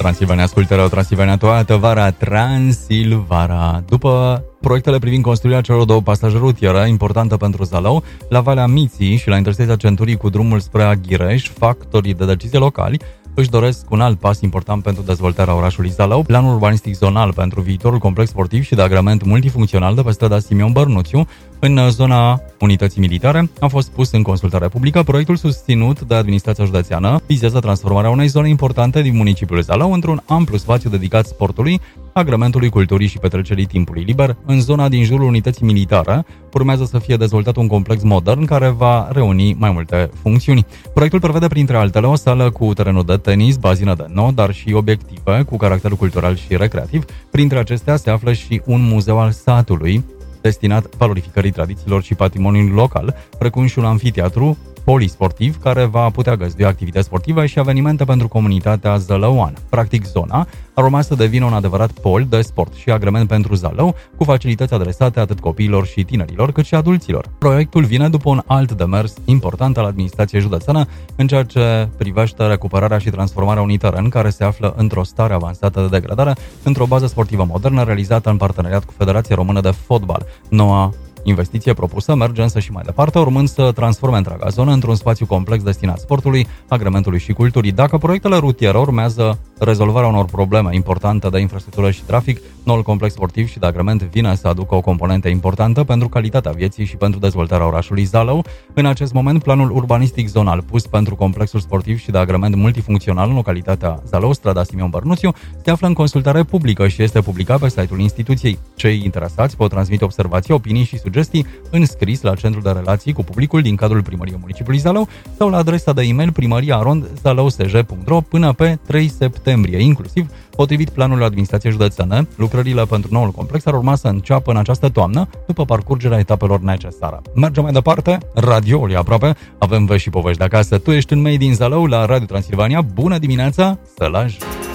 Transilvania, ascultă Radio Transilvania, toată vara Transilvara. După proiectele privind construirea celor două pasaje rutiere importantă pentru Zalău, la Valea Miții și la intersecția Centurii cu drumul spre Aghireș, factorii de decizie locali își doresc un alt pas important pentru dezvoltarea orașului Zalău. Planul urbanistic zonal pentru viitorul complex sportiv și de agrement multifuncțional de pe strada Simeon Bărnuțiu, în zona unității militare, a fost pus în consultare publică. Proiectul susținut de administrația județeană vizează transformarea unei zone importante din municipiul Zalău într-un amplu spațiu dedicat sportului, agrementului, culturii și petrecerii timpului liber. În zona din jurul unității militare urmează să fie dezvoltat un complex modern care va reuni mai multe funcțiuni. Proiectul prevede printre altele o sală cu terenul de tenis, bazină de nou, dar și obiective cu caracter cultural și recreativ. Printre acestea se află și un muzeu al satului destinat valorificării tradițiilor și patrimoniului local, precum și un amfiteatru polisportiv care va putea găzdui activități sportive și evenimente pentru comunitatea zălăuană. Practic, zona ar urma să devină un adevărat pol de sport și agrement pentru Zalău, cu facilități adresate atât copiilor și tinerilor, cât și adulților. Proiectul vine după un alt demers important al administrației județeană în ceea ce privește recuperarea și transformarea unui teren care se află într-o stare avansată de degradare într-o bază sportivă modernă realizată în parteneriat cu Federația Română de Fotbal. Noua investiție propusă merge însă și mai departe, urmând să transforme întreaga zonă într-un spațiu complex destinat sportului, agrementului și culturii. Dacă proiectele rutiere urmează rezolvarea unor probleme importante de infrastructură și trafic, noul complex sportiv și de agrement vine să aducă o componentă importantă pentru calitatea vieții și pentru dezvoltarea orașului Zalău. În acest moment, planul urbanistic zonal pus pentru complexul sportiv și de agrement multifuncțional în localitatea Zalău, strada Simeon Bărnuțiu, se află în consultare publică și este publicat pe site-ul instituției. Cei interesați pot transmite observații, opinii și sugestii în scris la Centrul de Relații cu Publicul din cadrul Primăriei Municipiului Zalău sau la adresa de e-mail primaria@zalausj.ro până pe 3 septembrie, inclusiv potrivit planului administrației județene. Lucrările pentru noul complex ar urma să înceapă în această toamnă, după parcurgerea etapelor necesare. Mergem mai departe, radioul e aproape, avem vești și povești de acasă. Tu ești în Made in Zalău la Radio Transilvania. Bună dimineața, Sălaj!